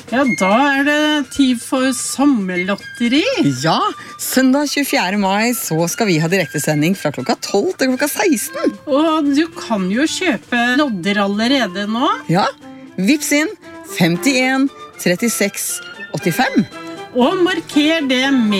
Ja, da det tid for sommerlotteri. Ja, søndag 24. mai så skal vi ha direktesending fra klokka 12 til klokka 16. Og du kan jo kjøpe lodder allerede nå. Ja, vips inn 51 36 85. Og marker det med